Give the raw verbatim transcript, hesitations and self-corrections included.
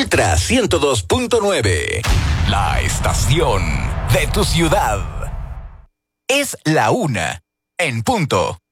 Ultra ciento dos punto nueve. La estación de tu ciudad. Es la una. En punto.